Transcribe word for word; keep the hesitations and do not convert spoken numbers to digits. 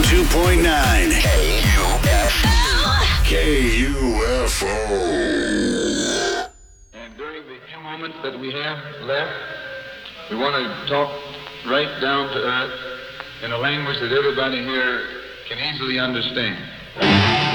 two point nine. K U F O. K U F O. And during the few moments that we have left, we want to talk right down to earth in a language that everybody here can easily understand.